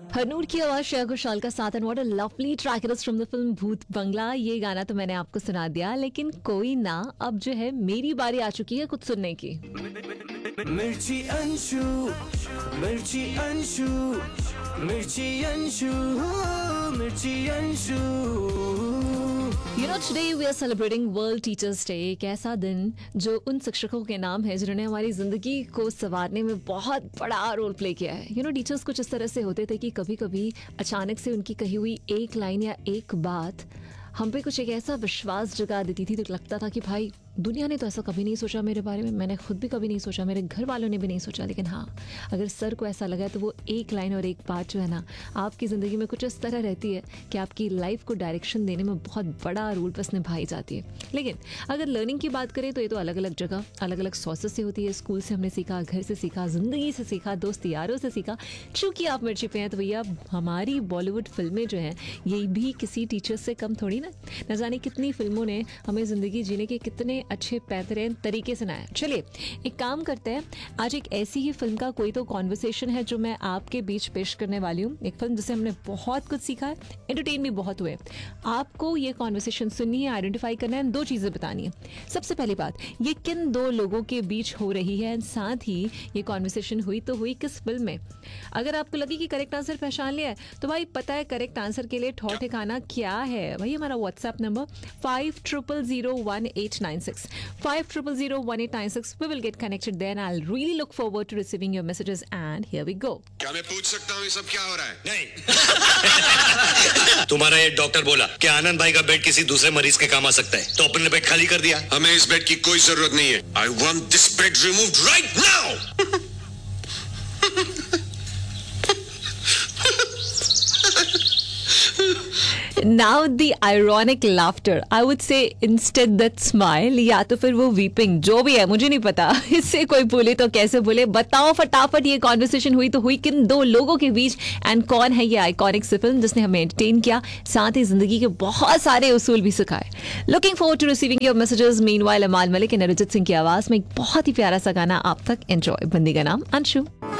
हरनूर की आवाज श्रेया घोषाल का साथ and what a lovely track it is from the film भूत बंगला। ये गाना तो मैंने आपको सुना दिया, लेकिन कोई ना, अब जो है मेरी बारी आ चुकी है कुछ सुनने की। मिर्ची अंशु, मिर्ची अंशु, मिर्ची अंशु, मिर्ची Anshu. You know, today we are celebrating World Teachers Day, एक ऐसा दिन जो उन शिक्षकों के नाम है जिन्होंने हमारी जिंदगी को संवारने में बहुत बड़ा रोल प्ले किया है। You know, टीचर्स कुछ इस तरह से होते थे कि कभी कभी अचानक से उनकी कही हुई एक लाइन या एक बात हम पे कुछ एक ऐसा विश्वास जगा देती थी, तो लगता था कि भाई दुनिया ने तो ऐसा कभी नहीं सोचा मेरे बारे में, मैंने खुद भी कभी नहीं सोचा, मेरे घर वालों ने भी नहीं सोचा। लेकिन हाँ, अगर सर को ऐसा लगा तो वो एक लाइन और एक बात जो है ना, आपकी ज़िंदगी में कुछ इस तरह रहती है कि आपकी लाइफ को डायरेक्शन देने में बहुत बड़ा रोल बस निभाई जाती है। लेकिन अगर लर्निंग की बात करें तो ये तो अलग अलग जगह अलग अलग सोर्सेस से होती है। स्कूल से हमने सीखा, घर से सीखा, ज़िंदगी से सीखा, दोस्त यारों से सीखा। चूँकि आप मिर्ची पे हैं तो भैया हमारी बॉलीवुड फिल्में जो हैं ये भी किसी टीचर से कम थोड़ी ना। न जाने कितनी फिल्मों ने हमें ज़िंदगी जीने के कितने अच्छे बेहतरीन तरीके सुनाया। चलिए एक काम करते हैं, आज एक ऐसी ही फिल्म का कोई तो कॉन्वर्सेशन है जो मैं आपके बीच पेश करने वाली हूँ। एक फिल्म जिससे हमने बहुत कुछ सीखा है, एंटरटेन भी बहुत हुए। आपको ये कॉन्वर्सेशन सुननी है, आइडेंटिफाई करना है, दो चीज़ें बतानी है। सबसे पहली बात, ये किन दो लोगों के बीच हो रही है, साथ ही ये कॉन्वर्सेशन हुई तो हुई किस फिल्म में। अगर आपको लगे कि करेक्ट आंसर पहचान लिया है तो भाई पता है करेक्ट आंसर के लिए ठौ ठिकाना क्या है। भाई हमारा WhatsApp number 50001896 50001896। We will get connected there and I'll really look forward to receiving your messages, and here we go. क्या मैं पूछ सकता हूँ ये सब क्या हो रहा है? नहीं। तुम्हारा ये डॉक्टर बोला कि आनंद भाई का बेड किसी दूसरे मरीज के काम आ सकता है, तो अपन ने बेड खाली कर दिया। हमें इस बेड की कोई जरूरत नहीं है। I want this bed removed right now. Now the ironic laughter, I would say instead that smile, या तो फिर वो weeping, जो भी है मुझे नहीं पता। इससे कोई बोले तो कैसे बोले, बताओ फटाफट ये कॉन्वर्सेशन हुई तो हुई किन दो लोगों के बीच, एंड कौन है ये आइकॉनिक सी फिल्म जिसने हमें एंटरटेन किया, साथ ही जिंदगी के बहुत सारे उसूल भी सिखाए। Looking forward to receiving your messages. Meanwhile अमाल मलिक एंड अरिजीत सिंह की आवाज में एक बहुत ही प्यारा सा गाना आप तक एंजॉय। बंदी का नाम अंशु।